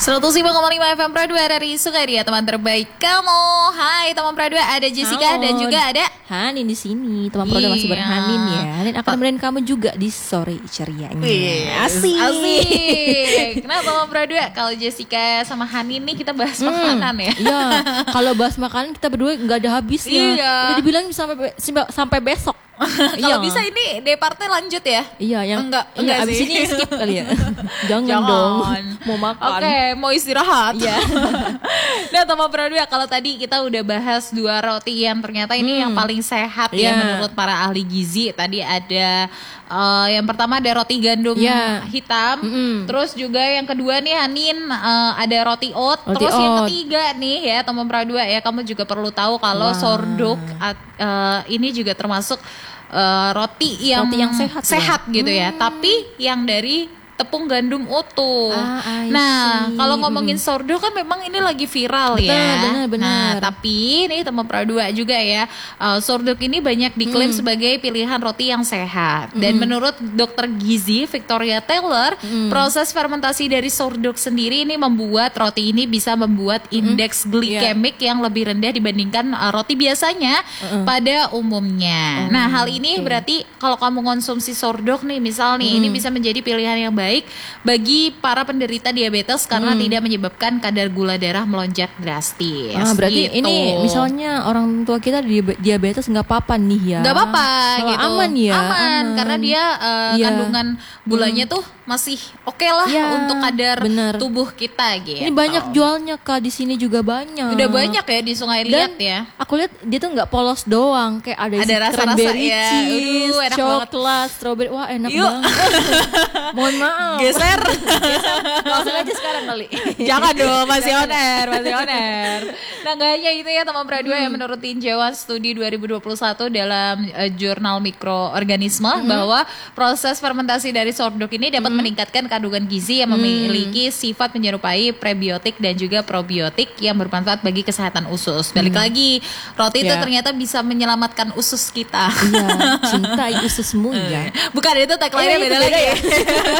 105,5 FM Pro 2 dari Sukaria, teman terbaik kamu. Hai teman Pro 2, ada Jessica. Halo. Dan juga ada Hanin di sini. Teman Pro 2 masih berhanin ya. Hanin akan nemenin kamu juga di sore cerianya. Asik. Nah teman Pro 2, kalau Jessica sama Hanin nih kita bahas makanan ya. Iya. Kalau bahas makanan kita berdua nggak ada habisnya. Iya. Udah dibilang sampai besok. Kalau bisa ini D-partnya lanjut ya. Iya, yang enggak abis sih. ini skip kali ya. Jangan dong. Mau makan. Oke, mau istirahat. Iya. Nah, teman Pro 2, kalau tadi kita udah bahas 2 roti yang ternyata ini yang paling sehat ya menurut para ahli gizi. Tadi ada yang pertama ada roti gandum hitam. Terus juga yang kedua nih Hanin ada roti oat. Terus yang ketiga nih ya teman Pro 2 ya, kamu juga perlu tahu kalau sourdough ini juga termasuk roti yang sehat gitu ya, tapi yang dari tepung gandum utuh. Nah, kalau ngomongin sourdough kan memang ini lagi viral ya. Benar. Nah, tapi ini teman Pro 2 juga ya, sourdough ini banyak diklaim sebagai pilihan roti yang sehat. Dan menurut dokter gizi Victoria Taylor, proses fermentasi dari sourdough sendiri ini membuat roti ini bisa membuat indeks glikemik yang lebih rendah dibandingkan roti biasanya pada umumnya. Nah, hal ini berarti kalau kamu konsumsi sourdough nih, misal nih, ini bisa menjadi pilihan yang baik bagi para penderita diabetes karena tidak menyebabkan kadar gula darah melonjak drastis. Berarti gitu. ini misalnya orang tua kita diabetes nggak apa-apa nih ya? Nggak apa-apa gitu. Aman ya? Aman karena dia kandungan gulanya tuh masih oke lah untuk kadar tubuh kita gitu. Ini banyak jualnya Kak, di sini juga banyak. Udah banyak ya di Sungai Liat ya. Aku lihat dia tuh nggak polos doang, kayak ada rasa-rasa ya. Cheese, coklat, strawberry, wah enak banget. Mohon maaf. Geser. Langsung aja sekarang kali. Jangan dong, masih on air. Nah, gak hanya itu ya teman Pro 2 yang menurut tinjauan studi 2021 dalam jurnal mikroorganisme bahwa proses fermentasi dari sourdough ini dapat meningkatkan kandungan gizi yang memiliki sifat menyerupai prebiotik dan juga probiotik yang bermanfaat bagi kesehatan usus. Balik lagi, roti itu ternyata bisa menyelamatkan usus kita. Iya, cintai ususmu ya. Bukan, itu tagline-nya beda lagi.